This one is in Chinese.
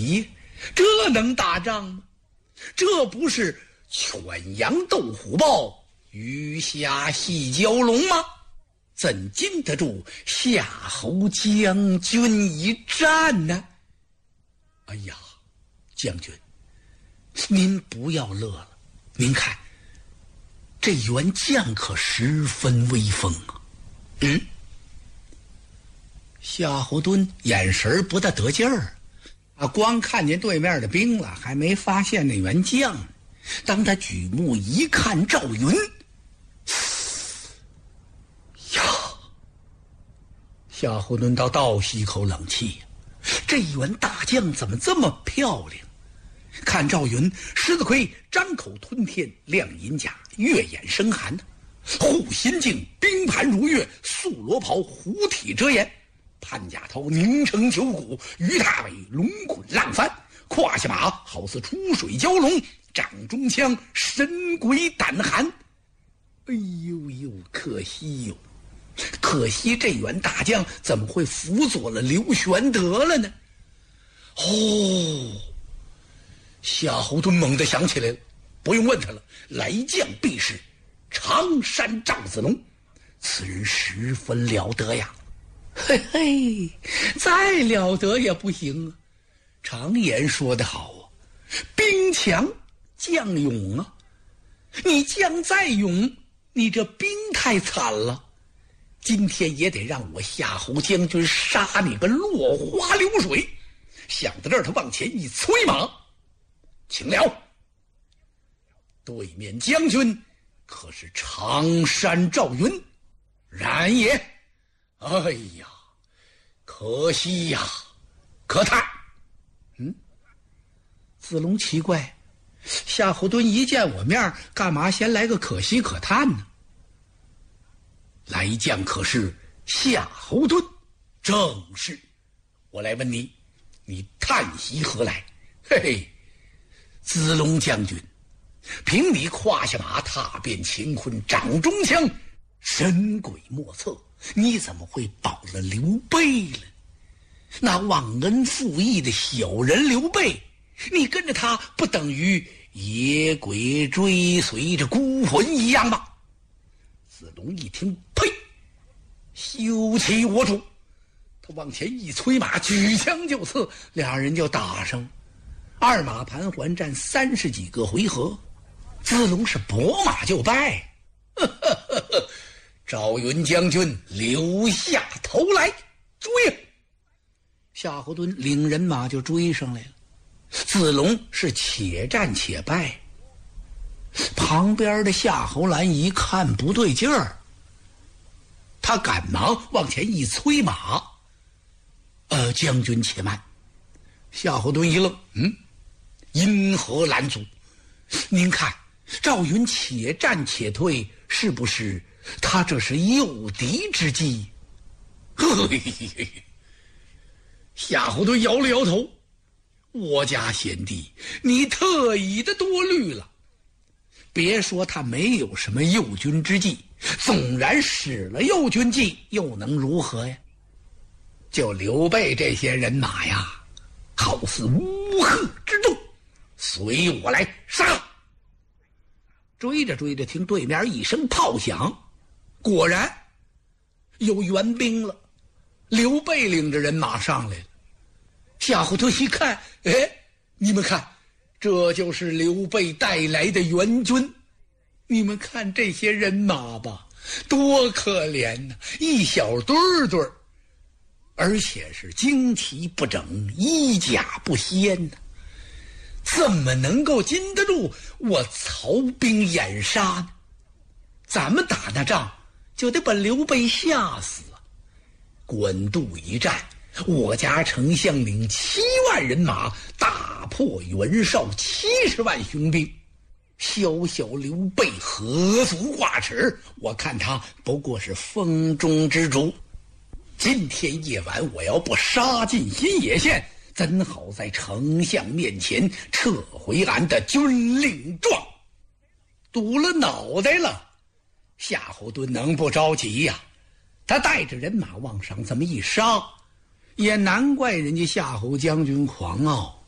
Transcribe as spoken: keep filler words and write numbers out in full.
比，这能打仗吗？这不是犬羊斗虎豹，鱼虾戏蛟龙吗？怎经得住夏侯将军一战呢？哎呀，将军，您不要乐了，您看这员将可十分威风啊。嗯，夏侯惇眼神不大得劲儿啊，光看见对面的兵了，还没发现那员将呢。当他举目一看赵云，呀，夏侯惇倒倒吸一口冷气，这员大将怎么这么漂亮？看赵云，狮子盔张口吞天，亮银甲，月眼生寒，护心镜冰盘如月，素罗袍虎体遮颜，潘甲头凝成九股，鱼踏尾龙滚浪翻，胯下马好似出水蛟龙，掌中枪神鬼胆寒。哎呦呦，可惜哟，可惜这员大将怎么会辅佐了刘玄德了呢？哦，夏侯惇猛地想起来了，不用问他了，来将必是常山赵子龙，此人十分了得呀。嘿嘿，再了得也不行啊。常言说得好啊，兵强将勇啊。你将再勇，你这兵太惨了，今天也得让我夏侯将军杀你个落花流水。想到这儿，他往前一催马，请了。对面将军可是常山赵云？然也。哎呀，可惜呀，可叹。嗯，子龙奇怪，夏侯惇一见我面，干嘛先来个可惜可叹呢？来将可是夏侯惇？正是。我来问你，你叹息何来？嘿嘿，子龙将军，凭你胯下马踏遍乾坤，掌中枪神鬼莫测，你怎么会保了刘备了？那忘恩负义的小人刘备，你跟着他不等于野鬼追随着孤魂一样吗？子龙一听，呸！休欺我主！他往前一催马，举枪就刺，两人就打上。二马盘环战三十几个回合，子龙是拨马就败。呵呵呵呵，赵云将军留下头来，追啊！夏侯惇领人马就追上来了。子龙是且战且败。旁边的夏侯兰一看不对劲儿，他赶忙往前一催马。呃，将军且慢。夏侯惇一愣，嗯，因何拦阻？您看赵云且战且退，是不是他这是诱敌之计？嘿嘿嘿，夏侯惇摇了摇头，我家贤弟，你特意的多虑了。别说他没有什么诱军之计，纵然使了诱军计，又能如何呀？就刘备这些人马呀，好似乌鹤之众，随我来杀！追着追着，听对面一声炮响，果然有援兵了。刘备领着人马上来了。夏侯惇一看，哎，你们看，这就是刘备带来的援军。你们看这些人马吧，多可怜呐、啊，一小堆儿堆儿，而且是旌旗不整，衣甲不鲜呢、啊，怎么能够经得住我曹兵掩杀呢？咱们打那仗就得把刘备吓死啊！滚渡一战，我家丞相领七万人马大破袁绍七十万雄兵，小小刘备何足挂齿？我看他不过是风中之烛。今天夜晚我要不杀进新野县，怎好在丞相面前撤回俺的军令状？堵了脑袋了。夏侯惇能不着急呀、啊？他带着人马往上这么一杀，也难怪人家夏侯将军狂傲。